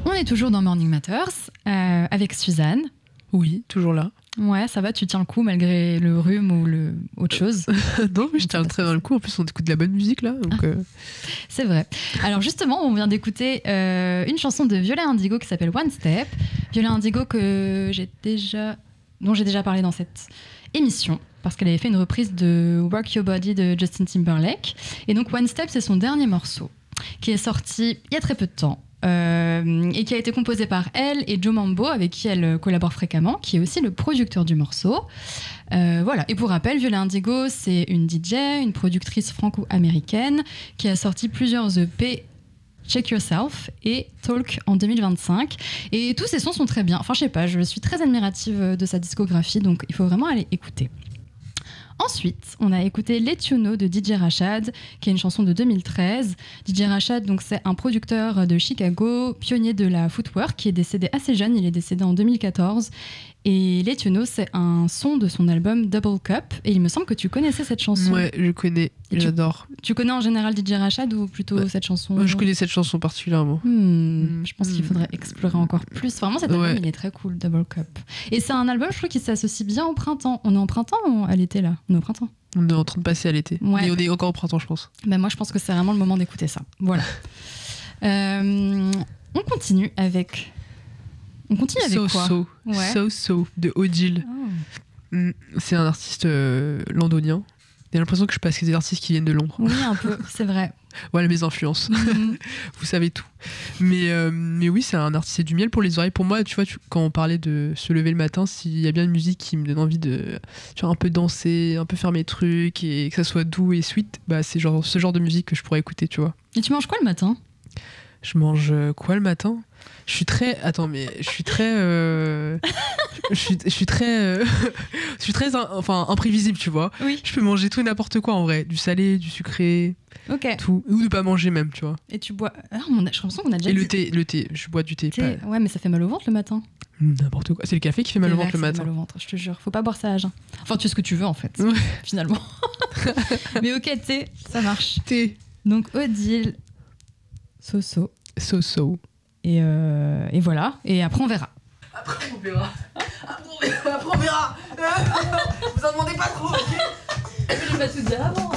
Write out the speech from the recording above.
On est toujours dans Morning Matters avec Suzanne. Oui, toujours là. Ouais, ça va, tu tiens le coup malgré le rhume ou autre chose. Non, mais je tiens très dans le coup. En plus, on écoute de la bonne musique là. Donc, C'est vrai. Alors justement, on vient d'écouter une chanson de Violet Indigo qui s'appelle One Step. Violet Indigo dont j'ai déjà parlé dans cette émission parce qu'elle avait fait une reprise de Work Your Body de Justin Timberlake. Et donc One Step, c'est son dernier morceau qui est sorti il y a très peu de temps. Et qui a été composé par elle et Joe Mambo, avec qui elle collabore fréquemment, qui est aussi le producteur du morceau. Voilà. Et pour rappel, Violet Indigo, c'est une DJ, une productrice franco-américaine qui a sorti plusieurs EP, Check Yourself et Talk en 2025. Et tous ses sons sont très bien. Enfin, je sais pas, je suis très admirative de sa discographie, donc il faut vraiment aller écouter. Ensuite, on a écouté Let You Know de DJ Rashad, qui est une chanson de 2013. DJ Rashad, donc, c'est un producteur de Chicago, pionnier de la footwork, qui est décédé assez jeune. Il est décédé en 2014. Et Let You Know, c'est un son de son album Double Cup. Et il me semble que tu connaissais cette chanson. Ouais, je connais. J'adore. Tu connais en général DJ Rashad ou plutôt cette chanson? Je connais cette chanson particulièrement. Je pense qu'il faudrait explorer encore plus. Vraiment, cet album, il est très cool, Double Cup. Et c'est un album, je trouve, qui s'associe bien au printemps. On est en printemps ou à l'été, là? On est au printemps. On est en train de passer à l'été. Ouais. Et on est encore au printemps, je pense. Ben moi, je pense que c'est vraiment le moment d'écouter ça. Voilà. On continue avec... On continue avec quoi? So de Odile. Oh. C'est un artiste londonien. J'ai l'impression que je passe des artistes qui viennent de Londres. Oui, un peu, c'est vrai. Voilà mes influences. Vous savez tout. Mais oui, c'est un artiste, c'est du miel pour les oreilles. Pour moi, tu vois, quand on parlait de se lever le matin, s'il y a bien une musique qui me donne envie de, tu vois, un peu danser, un peu faire mes trucs et que ça soit doux et sweet, bah c'est ce genre de musique que je pourrais écouter, tu vois. Et tu manges quoi le matin? Je mange quoi le matin? Je suis très imprévisible, tu vois. Oui. Je peux manger tout et n'importe quoi en vrai, du salé, du sucré, tout, ou ne pas manger même, tu vois. Et tu bois... j'ai l'impression qu'on a déjà... Et le thé, je bois du thé. Pas... Ouais, mais ça fait mal au ventre le matin. N'importe quoi. C'est le café qui fait mal au ventre le matin. Mal au ventre, je te jure. Faut pas boire ça à jeun. Enfin, tu fais ce que tu veux en fait, finalement. Mais ok, thé, ça marche. Thé. Donc Odile, So. Et voilà. Et après on verra. Après on verra. Vous en demandez pas trop, ok? Je vais pas tout dire avant.